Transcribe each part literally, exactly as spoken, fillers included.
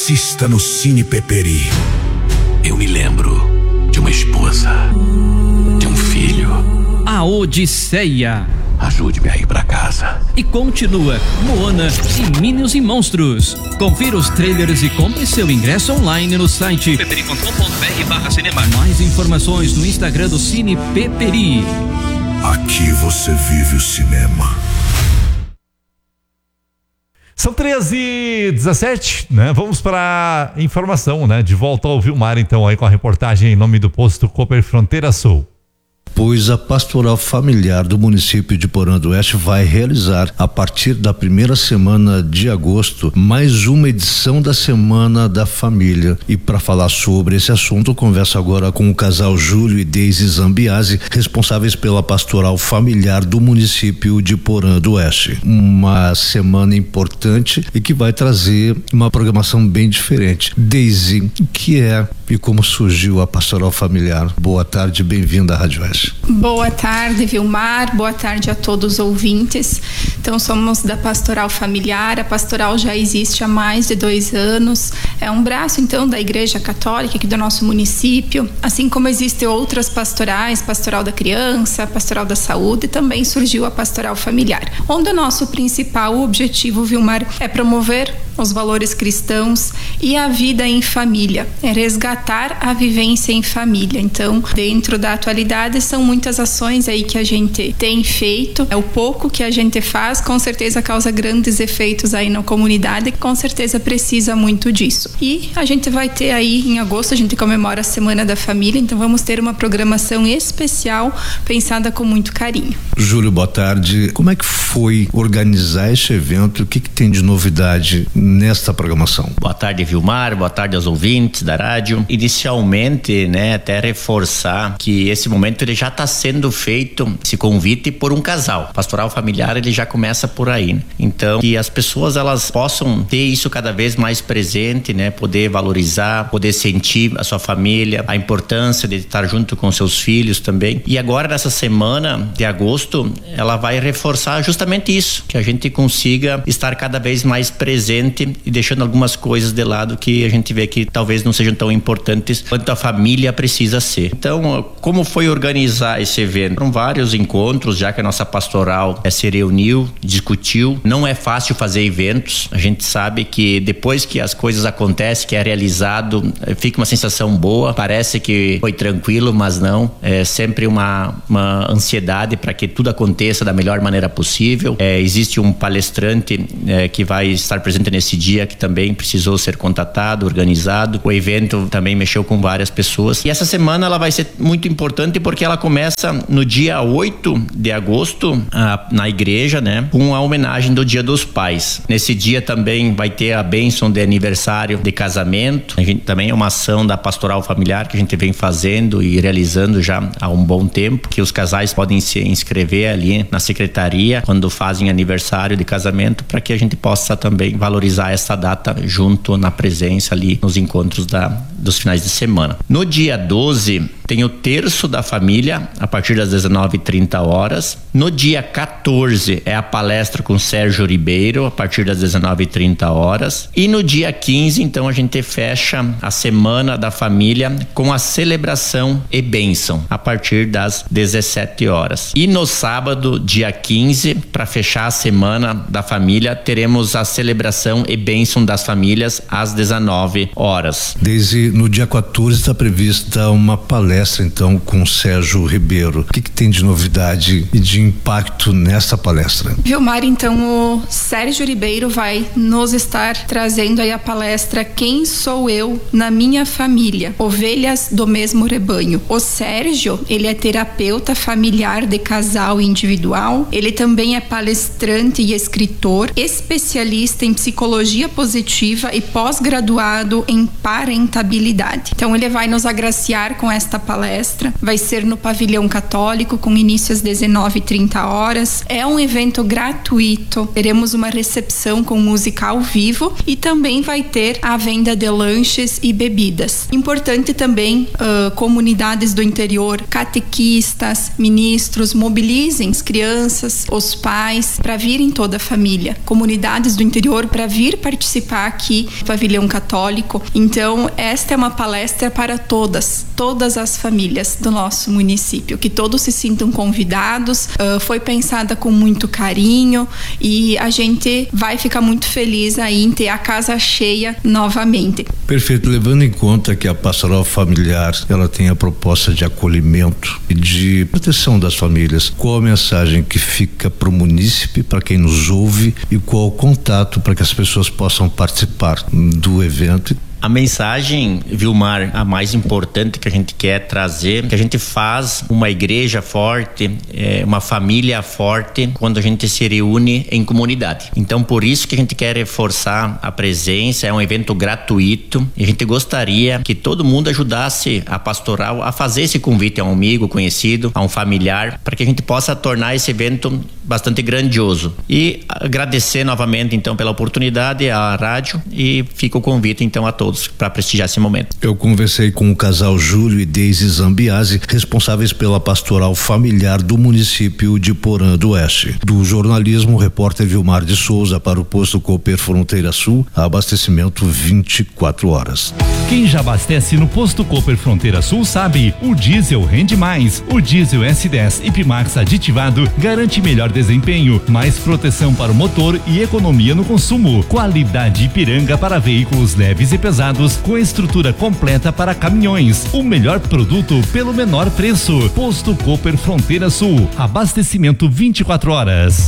Assista no Cine Peperi. Eu me lembro de uma esposa, de um filho. A Odisseia. Ajude-me a ir pra casa. E continua Moana e Minions e Monstros. Confira os trailers e compre seu ingresso online no site peperi ponto com ponto br barra cinema. Mais informações no Instagram do Cine Peperi. Aqui você vive o cinema. São treze e dezessete, né? Vamos para a informação, né? De volta ao Vilmar, então, aí com a reportagem em nome do posto Cooper Fronteira Sul. Pois a Pastoral Familiar do município de Porã do Oeste vai realizar, a partir da primeira semana de agosto, mais uma edição da Semana da Família. E para falar sobre esse assunto, eu converso agora com o casal Júlio e Deise Zambiase, responsáveis pela Pastoral Familiar do município de Porã do Oeste. Uma semana importante e que vai trazer uma programação bem diferente. Deise, o que é e como surgiu a Pastoral Familiar? Boa tarde, bem-vinda à Rádio Oeste. Boa tarde, Vilmar. Boa tarde a todos os ouvintes. Então, somos da Pastoral Familiar. A Pastoral já existe há mais de dois anos. É um braço, então, da Igreja Católica aqui do nosso município. Assim como existem outras pastorais, Pastoral da Criança, Pastoral da Saúde, também surgiu a Pastoral Familiar. Onde o nosso principal objetivo, Vilmar, é promover os valores cristãos e a vida em família. É resgatar a vivência em família. Então, dentro da atualidade, são muitas ações aí que a gente tem feito. É o pouco que a gente faz, com certeza causa grandes efeitos aí na comunidade, que com certeza precisa muito disso. E a gente vai ter aí, em agosto, a gente comemora a Semana da Família, então vamos ter uma programação especial, pensada com muito carinho. Júlio, boa tarde. Como é que foi organizar esse evento? O que, que tem de novidade nesta programação? Boa tarde, Vilmar. Boa tarde aos ouvintes da rádio. Inicialmente, né, até reforçar que esse momento ele já está sendo feito, esse convite, por um casal. Pastoral Familiar, ele já começa por aí, né? Então, que as pessoas elas possam ter isso cada vez mais presente, né? Poder valorizar, poder sentir a sua família, a importância de estar junto com seus filhos também. E agora, nessa semana de agosto, ela vai reforçar justamente isso, que a gente consiga estar cada vez mais presente e deixando algumas coisas de lado que a gente vê que talvez não sejam tão importantes quanto a família precisa ser. Então, como foi organizar esse evento? Foram vários encontros, já que a nossa pastoral é, se reuniu, discutiu. Não é fácil fazer eventos. A gente sabe que depois que as coisas acontecem, que é realizado, fica uma sensação boa. Parece que foi tranquilo, mas não. É sempre uma, uma ansiedade para que tudo aconteça da melhor maneira possível. É, existe um palestrante é, que vai estar presente nesse dia, que também precisou ser contatado, organizado. O evento também mexeu com várias pessoas. E essa semana ela vai ser muito importante porque ela começa no dia oito de agosto a, na igreja, né? Com a homenagem do Dia dos Pais. Nesse dia também vai ter a bênção de aniversário de casamento. A gente também é uma ação da Pastoral Familiar que a gente vem fazendo e realizando já há um bom tempo, que os casais podem se inscrever ali na secretaria quando fazem aniversário de casamento, para que a gente possa também valorizar essa data junto na presença ali nos encontros da, dos finais de semana. No dia doze tem o Terço da Família, a partir das dezenove e trinta horas. No dia quatorze é a palestra com Sérgio Ribeiro, a partir das dezenove e trinta horas. E no dia quinze, então, a gente fecha a Semana da Família com a celebração e bênção, a partir das dezessete horas. E no sábado, dia quinze, para fechar a Semana da Família, teremos a celebração e bênção das famílias às dezenove horas. Desde no dia quatorze está prevista uma palestra, então, com Sérgio Ribeiro. O que, que tem de novidade e de impacto nessa palestra? Vilmar, então, o Sérgio Ribeiro vai nos estar trazendo aí a palestra Quem Sou Eu na Minha Família? Ovelhas do Mesmo Rebanho. O Sérgio, ele é terapeuta familiar de casal e individual. Ele também é palestrante e escritor, especialista em psicologia positiva e pós-graduado em parentabilidade. Então, ele vai nos agraciar com esta palestra. Vai ser no Pavilhão Católico, com início às dezenove e trinta horas. É um evento gratuito. Teremos uma recepção com música ao vivo e também vai ter a venda de lanches e bebidas. Importante também, uh, comunidades do interior, catequistas, ministros, mobilizem as crianças, os pais, para virem toda a família. Comunidades do interior para vir participar aqui no Pavilhão Católico. Então, esta é uma palestra para todas, todas as famílias do nosso município, que todos se sintam convidados. Uh, foi pensada com muito carinho e a gente vai ficar muito feliz aí em ter a casa cheia novamente. Perfeito, levando em conta que a pastoral familiar, ela tem a proposta de acolhimento e de proteção das famílias. Qual a mensagem que fica para o munícipe, para quem nos ouve, e qual o contato para que as pessoas possam participar do evento? A mensagem, Vilmar, a mais importante que a gente quer trazer, que a gente faz uma igreja forte, é, uma família forte, quando a gente se reúne em comunidade. Então, por isso que a gente quer reforçar a presença, é um evento gratuito, e a gente gostaria que todo mundo ajudasse a pastoral a fazer esse convite a um amigo conhecido, a um familiar, para que a gente possa tornar esse evento bastante grandioso. E agradecer novamente, então, pela oportunidade à rádio, e fica o convite, então, a todos para prestigiar esse momento. Eu conversei com o casal Júlio e Deise Zambiase, responsáveis pela pastoral familiar do município de Porã do Oeste. Do jornalismo, o repórter Vilmar de Souza para o posto Cooper Fronteira Sul, abastecimento vinte e quatro horas. Quem já abastece no posto Cooper Fronteira Sul sabe, o diesel rende mais. O diesel S dez Ipimax aditivado garante melhor desempenho, mais proteção para o motor e economia no consumo. Qualidade Ipiranga para veículos leves e pesados, com estrutura completa para caminhões. O melhor produto pelo menor preço. Posto Cooper Fronteira Sul. Abastecimento vinte e quatro horas.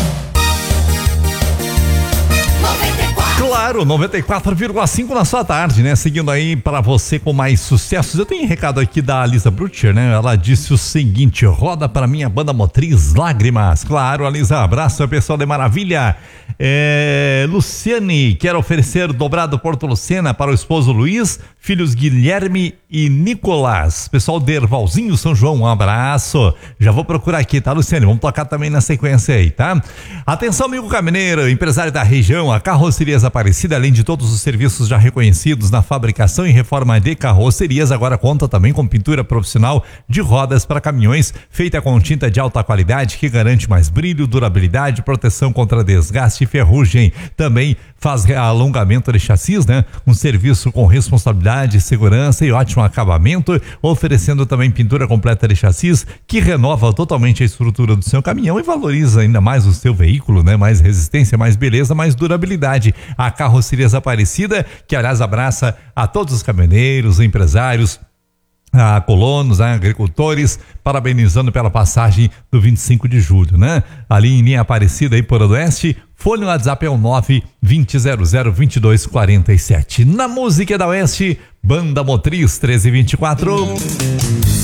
Claro, noventa e quatro vírgula cinco na sua tarde, né? Seguindo aí para você com mais sucessos. Eu tenho um recado aqui da Lisa Brutcher, né? Ela disse o seguinte: roda para minha banda motriz Lágrimas. Claro, Lisa, abraço, pessoal de Maravilha. É, Luciane quer oferecer dobrado Porto Lucena para o esposo Luiz, filhos Guilherme e Nicolás. Pessoal de Ervalzinho, São João, um abraço. Já vou procurar aqui, tá, Luciane? Vamos tocar também na sequência aí, tá? Atenção, amigo caminhoneiro, empresário da região, a Carrocerias Aparecida, além de todos os serviços já reconhecidos na fabricação e reforma de carrocerias, agora conta também com pintura profissional de rodas para caminhões, feita com tinta de alta qualidade que garante mais brilho, durabilidade, proteção contra desgaste e ferrugem. Também faz alongamento de chassis, né? Um serviço com responsabilidade, segurança e ótimo acabamento, oferecendo também pintura completa de chassis que renova totalmente a estrutura do seu caminhão e valoriza ainda mais o seu veículo, né? Mais resistência, mais beleza, mais durabilidade. A Carrocerias Aparecida, que aliás abraça a todos os caminhoneiros, empresários, a colonos, a agricultores, parabenizando pela passagem do vinte e cinco de julho, né? Ali em linha Aparecida aí por Oeste, folha no WhatsApp é o nove vinte zero zero vinte e dois quarenta e sete. Na música da Oeste, Banda Motriz treze vinte e quatro.